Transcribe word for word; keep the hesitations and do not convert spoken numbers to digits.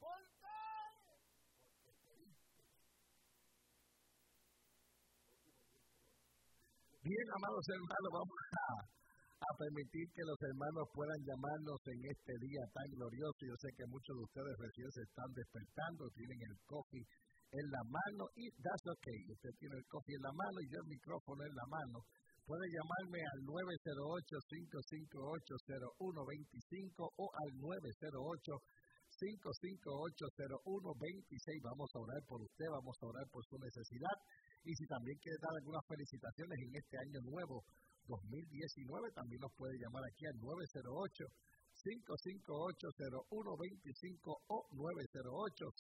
¿Por qué? Bien, amados hermanos, vamos a, a permitir que los hermanos puedan llamarnos en este día tan glorioso. Yo sé que muchos de ustedes recién se están despertando, tienen el coffee en la mano y that's okay. Usted tiene el coffee en la mano y yo el micrófono en la mano. Puede llamarme al nueve cero ocho, cinco cinco ocho, cero uno dos cinco o al nueve cero ocho, cinco cinco ocho, cero uno dos seis. Vamos a orar por usted, vamos a orar por su necesidad. Y si también quiere dar algunas felicitaciones en este año nuevo, dos mil diecinueve, también nos puede llamar aquí al nueve cero ocho, cinco cinco ocho, cero uno dos cinco o nueve cero ocho,